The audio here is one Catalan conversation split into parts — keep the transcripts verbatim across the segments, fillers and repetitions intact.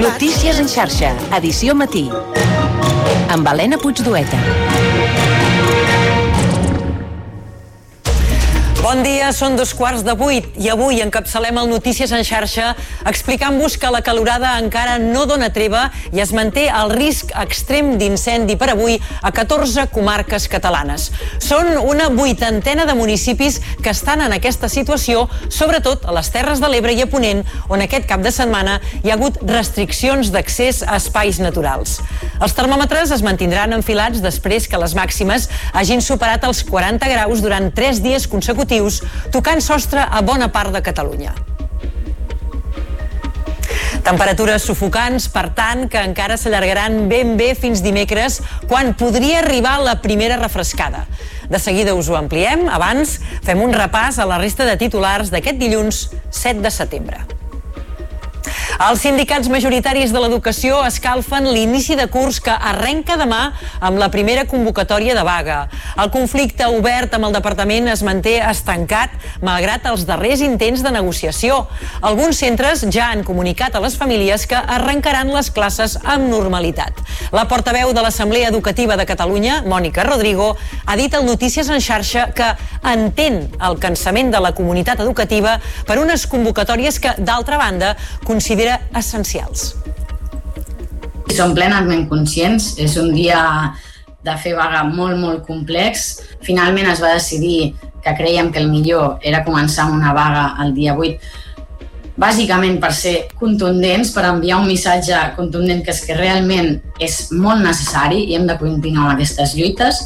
Notícies en xarxa, edició matí. Amb Helena Puigdueta. Bon dia, són dos quarts de vuit i avui encapçalem el Notícies en xarxa explicant-vos que la calorada encara no dona treva i es manté el risc extrem d'incendi per avui a catorze comarques catalanes. Són una vuitantena de municipis que estan en aquesta situació, sobretot a les Terres de l'Ebre i a Ponent, on aquest cap de setmana hi ha hagut restriccions d'accés a espais naturals. Els termòmetres es mantindran enfilats després que les màximes hagin superat els quaranta graus durant tres dies consecutius, tocant sostre a bona part de Catalunya. Temperatures sufocants, per tant, que encara s'allargaran ben bé fins dimecres, quan podria arribar la primera refrescada. De seguida us ho ampliem. Abans, fem un repàs a la resta de titulars d'aquest dilluns set de setembre. Els sindicats majoritaris de l'educació escalfen l'inici de curs que arrenca demà amb la primera convocatòria de vaga. El conflicte obert amb el departament es manté estancat malgrat els darrers intents de negociació. Alguns centres ja han comunicat a les famílies que arrencaran les classes amb normalitat. La portaveu de l'Assemblea Educativa de Catalunya, Mònica Rodrigo, ha dit al Notícies en xarxa que entén el cansament de la comunitat educativa per unes convocatòries que, d'altra banda, considera essencials. Som plenament conscients, és un dia de fer vaga molt, molt complex. Finalment es va decidir que creiem que el millor era començar amb una vaga el dia vuit, bàsicament per ser contundents, per enviar un missatge contundent que és que realment és molt necessari i hem de continuar amb aquestes lluites.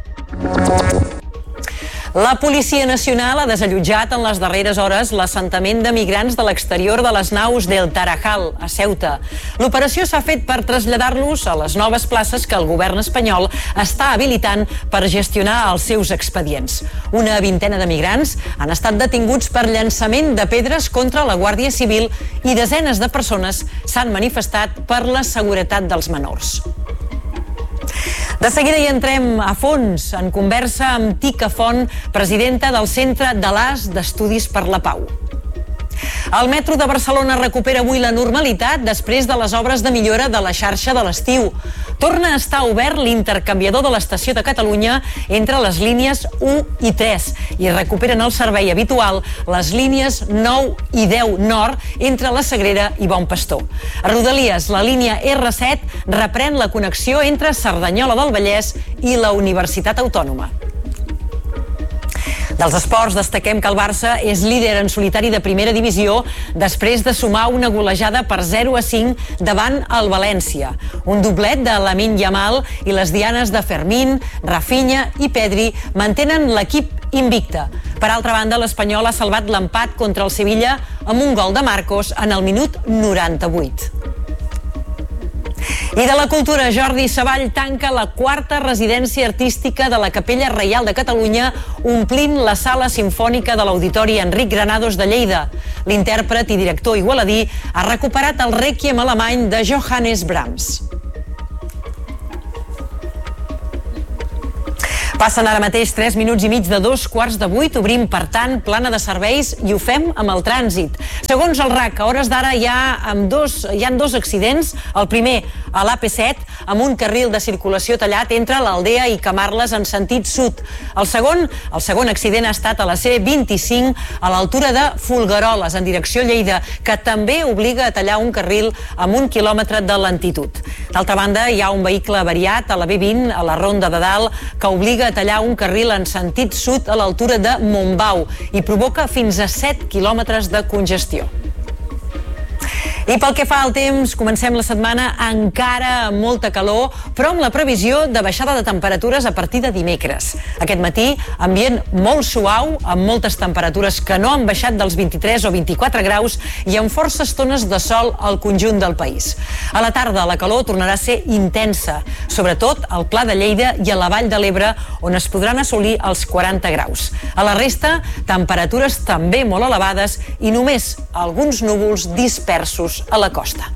La Policia Nacional ha desallotjat en les darreres hores l'assentament de migrants de l'exterior de les naus del Tarajal, a Ceuta. L'operació s'ha fet per traslladar-los a les noves places que el govern espanyol està habilitant per gestionar els seus expedients. Una vintena de migrants han estat detinguts per llançament de pedres contra la Guàrdia Civil i desenes de persones s'han manifestat per la seguretat dels menors. De seguida hi entrem a fons en conversa amb Tica Font, presidenta del Centre de l'A S d'Estudis per la Pau. El metro de Barcelona recupera avui la normalitat després de les obres de millora de la xarxa de l'estiu. Torna a estar obert l'intercanviador de l'estació de Catalunya entre les línies u i tres i recuperen el servei habitual les línies nou i deu nord entre la Sagrera i Bon Pastor. A Rodalies, la línia erre set reprèn la connexió entre Cerdanyola del Vallès i la Universitat Autònoma. Dels esports, destaquem que el Barça és líder en solitari de primera divisió després de sumar una golejada per zero a cinc davant el València. Un doblet de Lamine Yamal i les dianes de Fermín, Rafinha i Pedri mantenen l'equip invicte. Per altra banda, l'Espanyol ha salvat l'empat contra el Sevilla amb un gol de Marcos en el minut noranta-vuit. I de la cultura, Jordi Savall tanca la quarta residència artística de la Capella Reial de Catalunya, omplint la sala simfònica de l'Auditori Enric Granados de Lleida. L'intèrpret i director igualadí ha recuperat el rèquiem alemany de Johannes Brahms. Passen ara mateix tres minuts i mig de dos quarts de vuit. Obrim, per tant, plana de serveis i ho fem amb el trànsit. Segons el R A C, a hores d'ara hi ha, amb dos, hi ha dos accidents. El primer, a l'A P set, amb un carril de circulació tallat entre l'Aldea i Camarles en sentit sud. El segon, el segon accident ha estat a la C vint-i-cinc, a l'altura de Folgueroles, en direcció Lleida, que també obliga a tallar un carril amb un quilòmetre de lentitud. D'altra banda, hi ha un vehicle avariat a la B vint, a la Ronda de Dalt, que obliga a tallar un carril en sentit sud a l'altura de Montbau i provoca fins a set quilòmetres de congestió. I pel que fa al temps, comencem la setmana encara amb molta calor, però amb la previsió de baixada de temperatures a partir de dimecres. Aquest matí, ambient molt suau, amb moltes temperatures que no han baixat dels vint-i-tres o vint-i-quatre graus i amb força estones de sol al conjunt del país. A la tarda, la calor tornarà a ser intensa, sobretot al Pla de Lleida i a la Vall de l'Ebre, on es podran assolir els quaranta graus. A la resta, temperatures també molt elevades i només alguns núvols dispersos a la costa.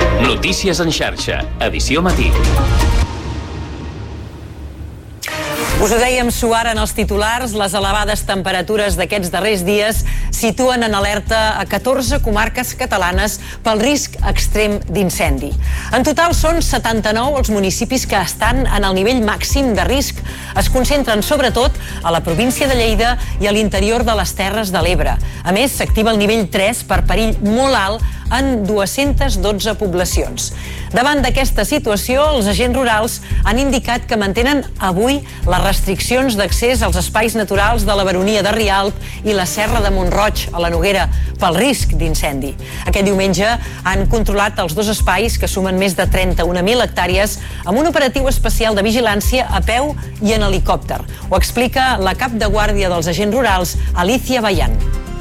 Notícies en xarxa, edició matí. Us ho dèiem suar en els titulars, les elevades temperatures d'aquests darrers dies situen en alerta a catorze comarques catalanes pel risc extrem d'incendi. En total són setanta-nou els municipis que estan en el nivell màxim de risc. Es concentren sobretot a la província de Lleida i a l'interior de les Terres de l'Ebre. A més, s'activa el nivell tres per perill molt alt en dues-centes dotze poblacions. Davant d'aquesta situació, els agents rurals han indicat que mantenen avui les restriccions d'accés als espais naturals de la Baronia de Rialp i la Serra de Mont-roig, a la Noguera, pel risc d'incendi. Aquest diumenge han controlat els dos espais, que sumen més de trenta-una mil hectàrees, amb un operatiu especial de vigilància a peu i en helicòpter. Ho explica la cap de guàrdia dels agents rurals, Alicia Bayan.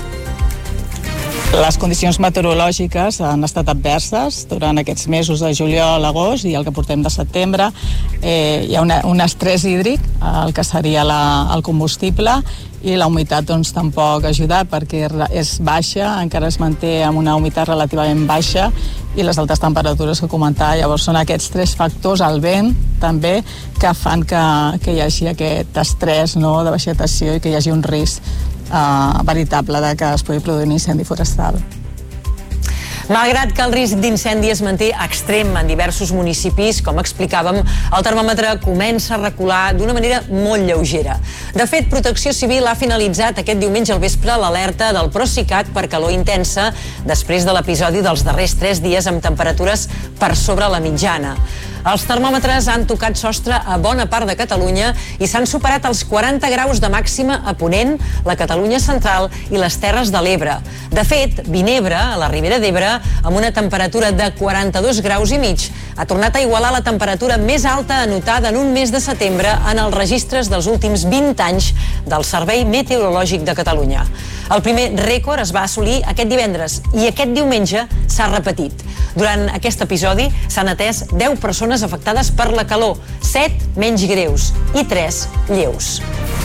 Les condicions meteorològiques han estat adverses durant aquests mesos de juliol, agost i el que portem de setembre. Eh, hi ha una, un estrès hídric, el que seria la, el combustible, i la humitat doncs, tampoc ha ajudat perquè és baixa, encara es manté amb una humitat relativament baixa i les altes temperatures que comentava. Llavors són aquests tres factors, el vent també, que fan que, que hi hagi aquest estrès, no, de vegetació i que hi hagi un risc Uh, veritable de que es pugui produir un incendi forestal. Malgrat que el risc d'incendi es manté extrem en diversos municipis, com explicàvem, el termòmetre comença a recular d'una manera molt lleugera. De fet, Protecció Civil ha finalitzat aquest diumenge al vespre l'alerta del Procicat per calor intensa després de l'episodi dels darrers tres dies amb temperatures per sobre la mitjana. Els termòmetres han tocat sostre a bona part de Catalunya i s'han superat els quaranta graus de màxima a Ponent, la Catalunya central i les Terres de l'Ebre. De fet, Vinebre, a la Ribera d'Ebre, amb una temperatura de quaranta-dos graus i mig, ha tornat a igualar la temperatura més alta anotada en un mes de setembre en els registres dels últims vint anys del Servei Meteorològic de Catalunya. El primer rècord es va assolir aquest divendres i aquest diumenge s'ha repetit. Durant aquest episodi s'han atès deu persones afectades per la calor, set menys greus i tres lleus.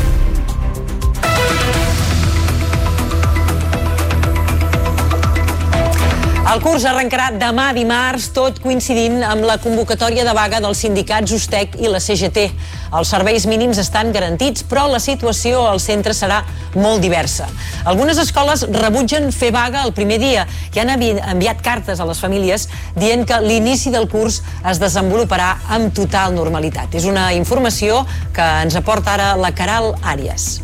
El curs arrencarà demà dimarts, tot coincidint amb la convocatòria de vaga dels sindicats Ustec i la C G T. Els serveis mínims estan garantits, però la situació al centre serà molt diversa. Algunes escoles rebutgen fer vaga el primer dia i han enviat cartes a les famílies dient que l'inici del curs es desenvoluparà amb total normalitat. És una informació que ens aporta ara la Caral Àries.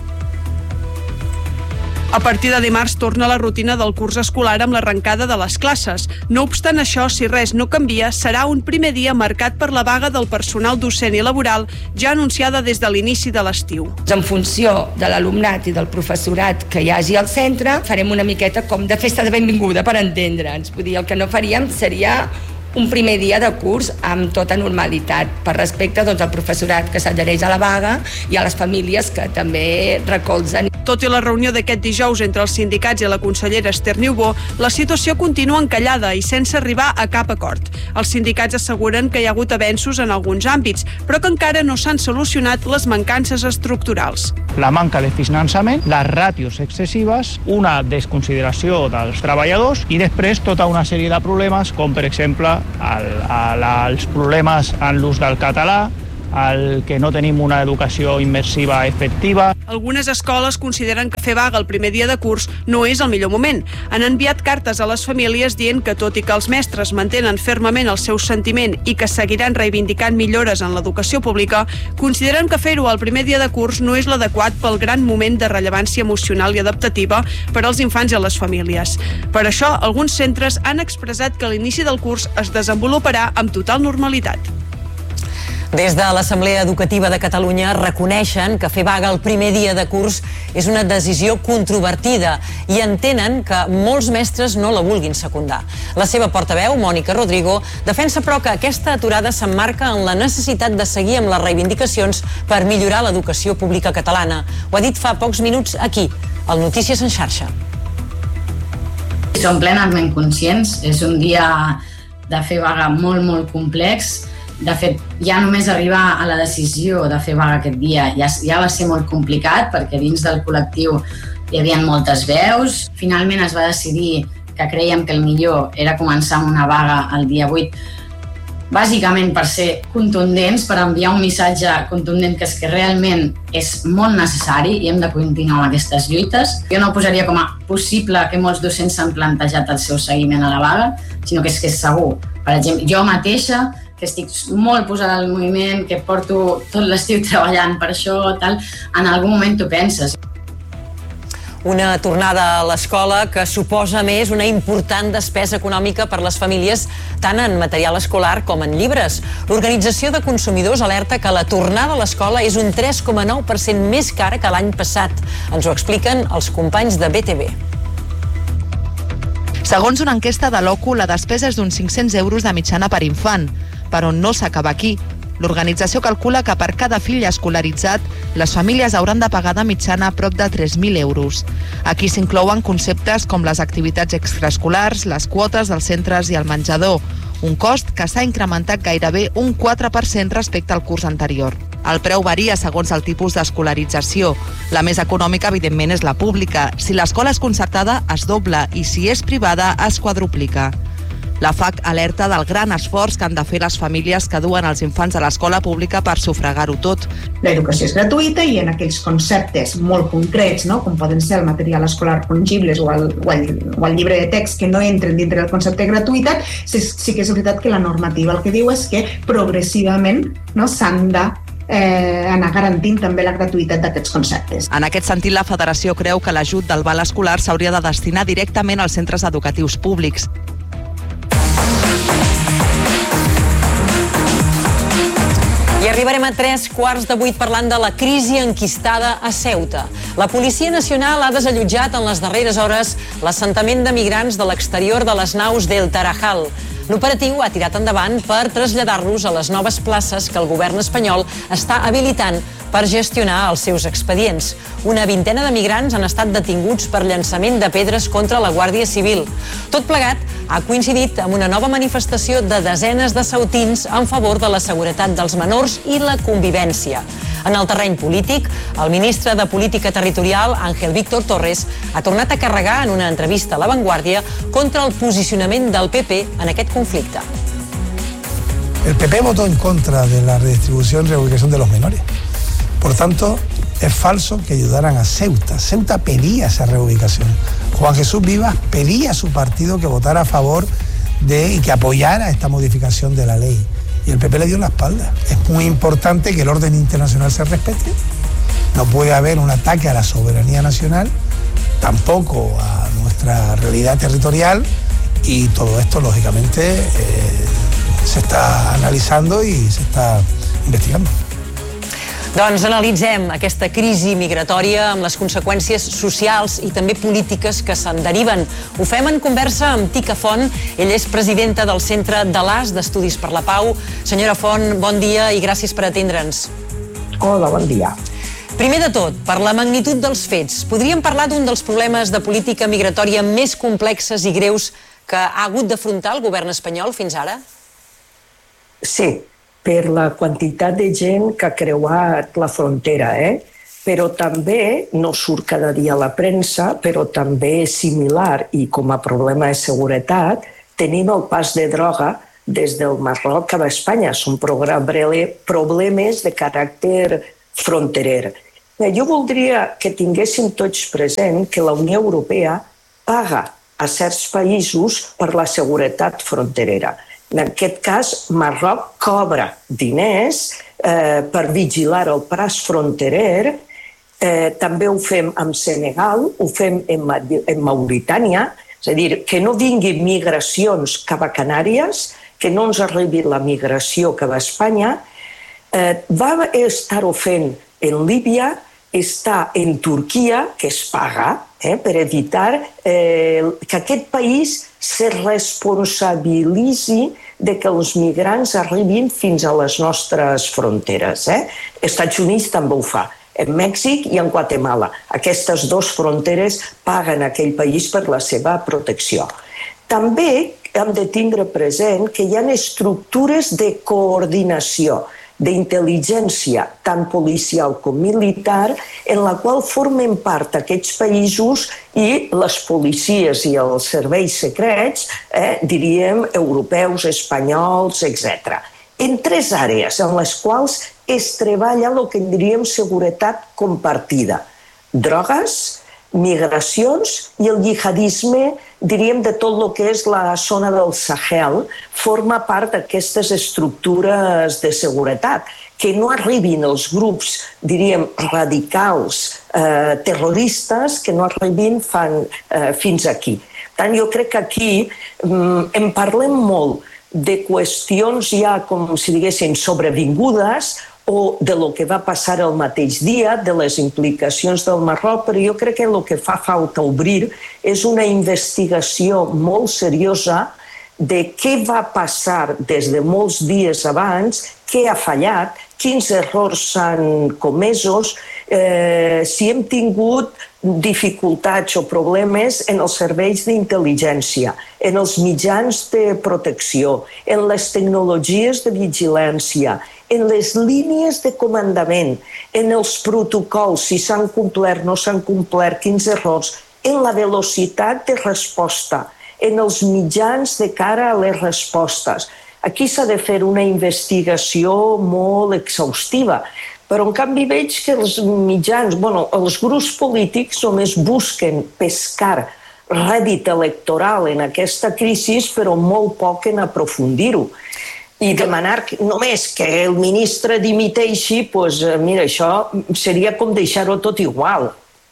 A partir de dimarts torna la rutina del curs escolar amb l'arrencada de les classes. No obstant això, si res no canvia, serà un primer dia marcat per la vaga del personal docent i laboral ja anunciada des de l'inici de l'estiu. En funció de l'alumnat i del professorat que hi hagi al centre, farem una miqueta com de festa de benvinguda, per entendre'ns. Vull dir, el que no faríem seria un primer dia de curs amb tota normalitat, per respecte doncs, al professorat que s'adhereix a la vaga i a les famílies que també recolzen. Tot i la reunió d'aquest dijous entre els sindicats i la consellera Esther Niubó, la situació continua encallada i sense arribar a cap acord. Els sindicats asseguren que hi ha hagut avenços en alguns àmbits, però que encara no s'han solucionat les mancances estructurals. La manca de finançament, les ràtios excessives, una desconsideració dels treballadors i després tota una sèrie de problemes, com per exemple el, el, els problemes en l'ús del català, el que no tenim una educació immersiva efectiva. Algunes escoles consideren que fer vaga el primer dia de curs no és el millor moment. Han enviat cartes a les famílies dient que, tot i que els mestres mantenen fermament el seu sentiment i que seguiran reivindicant millores en l'educació pública, consideren que fer-ho el primer dia de curs no és l'adequat pel gran moment de rellevància emocional i adaptativa per als infants i a les famílies. Per això, alguns centres han expressat que l'inici del curs es desenvoluparà amb total normalitat. Des de l'Assemblea Educativa de Catalunya reconeixen que fer vaga el primer dia de curs és una decisió controvertida i entenen que molts mestres no la vulguin secundar. La seva portaveu, Mònica Rodrigo, defensa però que aquesta aturada s'emmarca en la necessitat de seguir amb les reivindicacions per millorar l'educació pública catalana. Ho ha dit fa pocs minuts aquí, al Notícies en xarxa. Som plenament conscients, és un dia de fer vaga molt, molt complex. De fet, ja només arribar a la decisió de fer vaga aquest dia ja, ja va ser molt complicat perquè dins del col·lectiu hi havia moltes veus. Finalment es va decidir que creiem que el millor era començar amb una vaga el dia vuit bàsicament per ser contundents, per enviar un missatge contundent que és que realment és molt necessari i hem de continuar amb aquestes lluites. Jo no posaria com a possible que molts docents s'han plantejat el seu seguiment a la vaga, sinó que és que és segur. Per exemple, jo mateixa, que estic molt posada al moviment, que porto tot l'estiu treballant per això, tal, en algun moment t'ho penses. Una tornada a l'escola que suposa, més, una important despesa econòmica per les famílies, tant en material escolar com en llibres. L'Organització de Consumidors alerta que la tornada a l'escola és un tres coma nou per cent més cara que l'any passat. Ens ho expliquen els companys de B T V. Segons una enquesta de l'O C U, la despesa és d'uns cinc-cents euros de mitjana per infant, però no s'acaba aquí. L'organització calcula que per cada fill escolaritzat, les famílies hauran de pagar de mitjana prop de tres mil euros. Aquí s'inclouen conceptes com les activitats extraescolars, les quotes dels centres i el menjador, un cost que s'ha incrementat gairebé un quatre per cent respecte al curs anterior. El preu varia segons el tipus d'escolarització. La més econòmica, evidentment, és la pública. Si l'escola és concertada, es dobla, i si és privada, es quadruplica. La F A C alerta del gran esforç que han de fer les famílies que duen els infants a l'escola pública per sufragar-ho tot. L'educació és gratuïta i en aquells conceptes molt concrets, no? Com poden ser el material escolar fungibles o el, o, el, o el llibre de text que no entren dintre del concepte de gratuïtat, sí, sí que és veritat que la normativa el que diu és que progressivament, no, s'han de Eh, anar garantint també la gratuïtat d'aquests conceptes. En aquest sentit, la Federació creu que l'ajut del val escolar s'hauria de destinar directament als centres educatius públics. I arribarem a tres quarts de vuit parlant de la crisi enquistada a Ceuta. La Policia Nacional ha desallotjat en les darreres hores l'assentament de migrants de l'exterior de les naus del Tarajal. L'operatiu ha tirat endavant per traslladar-los a les noves places que el govern espanyol està habilitant per gestionar els seus expedients. Una vintena de migrants han estat detinguts per llançament de pedres contra la Guàrdia Civil. Tot plegat ha coincidit amb una nova manifestació de desenes de ceutins en favor de la seguretat dels menors i la convivència. En el terreny polític, el ministre de Política Territorial, Ángel Víctor Torres, ha tornat a carregar en una entrevista a La Vanguardia contra el posicionament del P P en aquest conflicte. El P P votó en contra de la redistribución y reubicación de los menores. Por tanto, es falso que ayudaran a Ceuta. Ceuta pedía esa reubicación. Juan Jesús Vivas pedía a su partido que votara a favor de y que apoyara esta modificación de la ley. Y el P P le dio la espalda. Es muy importante que el orden internacional se respete. No puede haber un ataque a la soberanía nacional, tampoco a nuestra realidad territorial, y todo esto, lógicamente, eh, se està analitzando i se està investigando. Doncs analitzem aquesta crisi migratòria amb les conseqüències socials i també polítiques que se'n deriven. Ho fem en conversa amb Tica Font. Ell és presidenta del Centre de l'A S d'Estudis per la Pau. Senyora Font, bon dia i gràcies per atendre'ns. Hola, bon dia. Primer de tot, per la magnitud dels fets, podríem parlar d'un dels problemes de política migratòria més complexes i greus que ha hagut d'afrontar el govern espanyol fins ara? Sí, per la quantitat de gent que ha creuat la frontera, eh? Però també, no surt cada dia a la premsa, però també és similar i com a problema de seguretat, tenim el pas de droga des del Marroc cap a Espanya. Són problemes de caràcter fronterer. Jo voldria que tinguéssim tots present que la Unió Europea paga a certs països per la seguretat fronterera. En aquest cas, Marroc cobra diners eh, per vigilar el pas fronterer. Eh, també ho fem amb Senegal, ho fem en, en Mauritània, és a dir, que no vinguin migracions cap a Canàries, que no ens arribi la migració cap a Espanya. Eh, va estar-ho fent en Líbia, està en Turquia, que es paga, eh, per evitar eh, que aquest país se responsabilitzi de que els migrants arribin fins a les nostres fronteres. Eh? Els Estats Units també ho fa, en Mèxic i en Guatemala. Aquestes dues fronteres paguen a aquell país per la seva protecció. També hem de tindre present que hi ha estructures de coordinació. d'intel·ligència tant policial com militar, en la qual formen part aquests països i les policies i els serveis secrets, eh, diríem, europeus, espanyols, etcètera. En tres àrees en les quals es treballa el que en diríem seguretat compartida. Drogues, migracions i el jihadisme, diríem, de tot el que és la zona del Sahel, forma part d'aquestes estructures de seguretat. Que no arribin els grups, diríem, radicals, eh, terroristes, que no arribin fan, eh, fins aquí. Per tant, jo crec que aquí mm, en parlem molt de qüestions ja, com si diguessin, sobrevingudes, o de lo que va passar el mateix dia, de les implicacions del Marroc, però jo crec que el que fa falta obrir és una investigació molt seriosa de què va passar des de molts dies abans, què ha fallat, quins errors s'han comesos, eh, si hem tingut dificultats o problemes en els serveis d'intel·ligència, en els mitjans de protecció, en les tecnologies de vigilància, en les línies de comandament, en els protocols, si s'han complert, no s'han complert, quins errors, en la velocitat de resposta, en els mitjans de cara a les respostes. Aquí s'ha de fer una investigació molt exhaustiva, però en canvi veig que els mitjans, bueno, els grups polítics només busquen pescar rèdit electoral en aquesta crisi, però molt poc en aprofundir-ho. I demanar només que el ministre dimiteixi, doncs, mira, això seria com deixar-ho tot igual.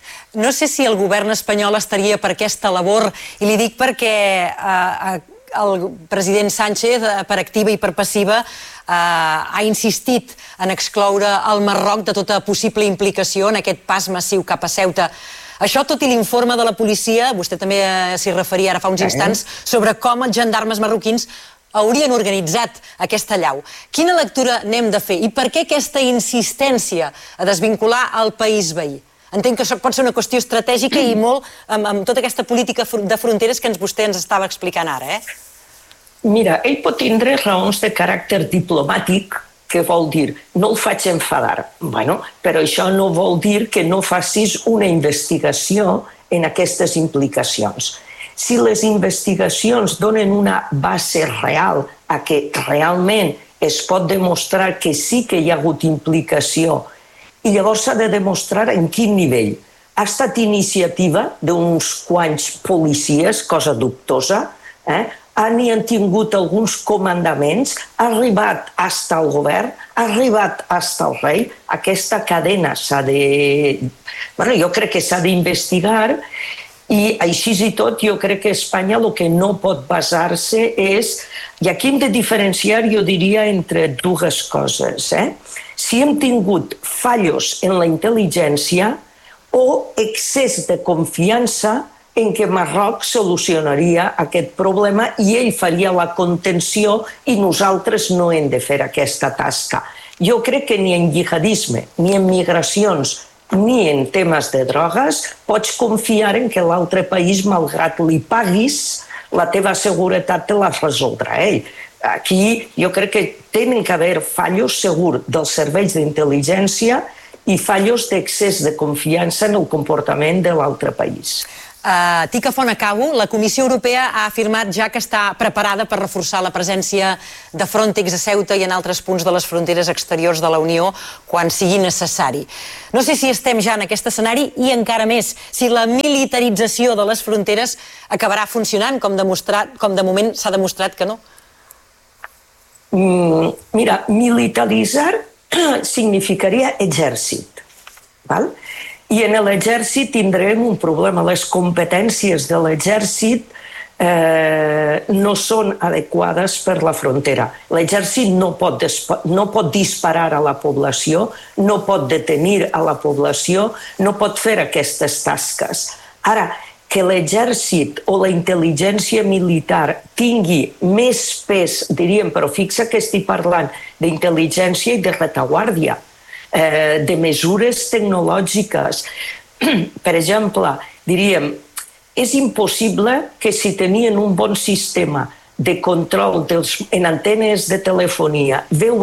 No sé si el govern espanyol estaria per aquesta labor, i li dic perquè eh, el president Sánchez, per activa i per passiva, eh, ha insistit en excloure el Marroc de tota possible implicació en aquest pas massiu cap a Ceuta. Això tot i l'informe de la policia, vostè també s'hi referia ara fa uns instants, sobre com els gendarmes marroquins haurien organitzat aquesta allau. Quina lectura n'hem de fer i per què aquesta insistència a desvincular el país veí? Entenc que això pot ser una qüestió estratègica i molt amb, amb tota aquesta política de fronteres que ens, vostè ens estava explicant ara, eh? Mira, ell pot tindre raons de caràcter diplomàtic, que vol dir no el faig enfadar. Bueno, però això no vol dir que no facis una investigació en aquestes implicacions. Si les investigacions donen una base real a que realment es pot demostrar que sí que hi ha hagut implicació i llavors s'ha de demostrar en quin nivell. Ha estat iniciativa d'uns quants policies, cosa dubtosa, eh? Han, han tingut alguns comandaments, ha arribat fins al govern, ha arribat fins al rei. Aquesta cadena s'ha de... Bueno, jo crec que s'ha d'investigar. I així i tot, jo crec que Espanya el que no pot basar-se és... I aquí hem de diferenciar, jo diria, entre dues coses. Eh? Si hem tingut fallos en la intel·ligència o excés de confiança en què Marroc solucionaria aquest problema i ell faria la contenció i nosaltres no hem de fer aquesta tasca. Jo crec que ni en jihadisme, ni en migracions, ni en temes de drogues, pots confiar en que l'altre país, malgrat li paguis, la teva seguretat te la resoldrà ell. Aquí jo crec que tenen que haver fallos segur dels serveis d'intel·ligència i fallos d'excés de confiança en el comportament de l'altre país. Uh, Tic a font acabo. La Comissió Europea ha afirmat ja que està preparada per reforçar la presència de Frontex a Ceuta i en altres punts de les fronteres exteriors de la Unió quan sigui necessari. No sé si estem ja en aquest escenari i encara més, si la militarització de les fronteres acabarà funcionant, com, demostrat, com de moment s'ha demostrat que no. Mm, mira, militaritzar significaria exèrcit, val? I en l'exèrcit tindrem un problema. Les competències de l'exèrcit eh, no són adequades per la frontera. L'exèrcit no pot, no pot disparar a la població, no pot detenir a la població, no pot fer aquestes tasques. Ara, que l'exèrcit o la intel·ligència militar tingui més pes, diríem, però fixa que estic parlant d'intel·ligència i de retaguardia, de mesures tecnològiques. Per exemple, diríem, és impossible que si tenien un bon sistema de control dels, en antenes de telefonia, veure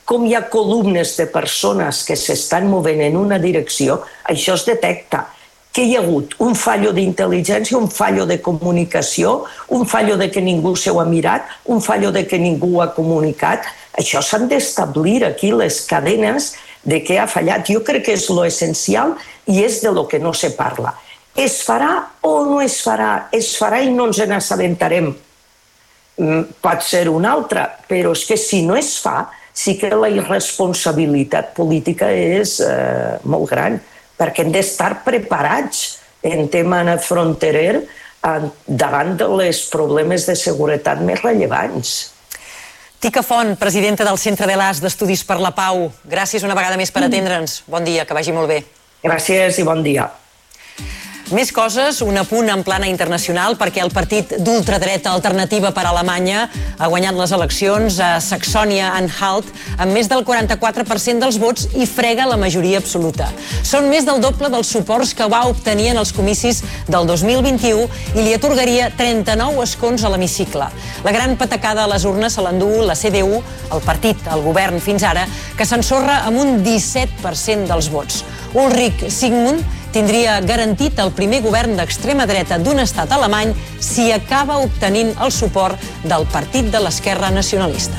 com hi ha columnes de persones que s'estan movent en una direcció, això es detecta. Que hi ha hagut un fallo d'intel·ligència, un fallo de comunicació, un fallo de que ningú s'ho ha mirat, un fallo de que ningú ha comunicat. Això s'han d'establir aquí les cadenes de què ha fallat. Jo crec que és lo essencial i és de lo que no se parla. Es farà o no es farà? Es farà i no ens n'assabentarem. Pot ser una altra, però és que si no es fa, sí que la irresponsabilitat política és eh, molt gran, perquè hem d'estar preparats en tema fronterer eh, davant dels problemes de seguretat més rellevants. Tica Font, presidenta del Centre de l'As d'Estudis per la Pau. Gràcies una vegada més per atendre'ns. Bon dia, que vagi molt bé. Gràcies i bon dia. Més coses, un apunt en plana internacional perquè el partit d'ultradreta Alternativa per Alemanya ha guanyat les eleccions a Saxònia-Anhalt amb més del quaranta-quatre per cent dels vots i frega la majoria absoluta. Són més del doble dels suports que va obtenir en els comicis del dos mil vint-i-u i li atorgaria trenta-nou escons a l'hemicicle. La gran patacada a les urnes se l'endú la C D U, el partit, el govern fins ara, que s'ensorra amb un disset per cent dels vots. Ulrich Sigmund tindria garantit el primer govern d'extrema dreta d'un estat alemany si acaba obtenint el suport del Partit de l'Esquerra Nacionalista.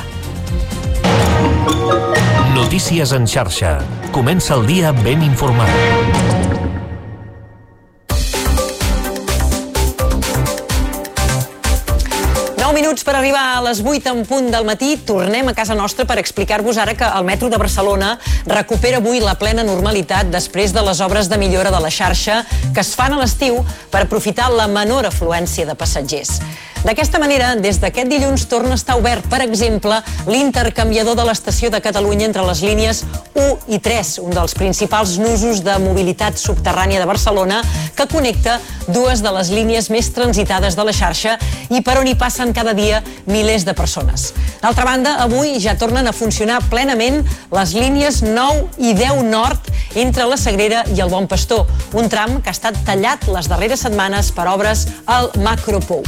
Notícies en xarxa. Comença el dia ben informat. nou minuts per arribar a les vuit en punt del matí. Tornem a casa nostra per explicar-vos ara que el metro de Barcelona recupera avui la plena normalitat després de les obres de millora de la xarxa que es fan a l'estiu per aprofitar la menor afluència de passatgers. D'aquesta manera, des d'aquest dilluns torna a estar obert, per exemple, l'intercanviador de l'estació de Catalunya entre les línies u i tres, un dels principals nusos de mobilitat subterrània de Barcelona, que connecta dues de les línies més transitades de la xarxa i per on hi passen cada dia milers de persones. D'altra banda, avui ja tornen a funcionar plenament les línies nou i deu nord entre la Sagrera i el Bon Pastor, un tram que ha estat tallat les darreres setmanes per obres al Macropou.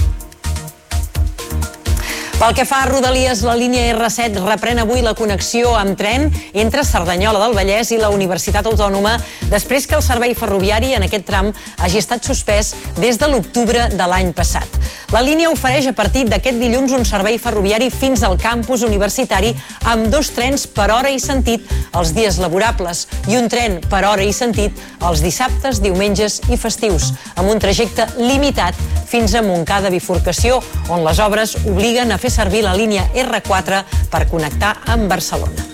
Pel que fa a Rodalies, la línia erre set reprèn avui la connexió amb tren entre Cerdanyola del Vallès i la Universitat Autònoma després que el servei ferroviari en aquest tram hagi estat suspès des de l'octubre de l'any passat. La línia ofereix a partir d'aquest dilluns un servei ferroviari fins al campus universitari amb dos trens per hora i sentit els dies laborables i un tren per hora i sentit els dissabtes, diumenges i festius, amb un trajecte limitat fins a Montcada Bifurcació, on les obres obliguen a fer servir la línia erre quatre per connectar amb Barcelona.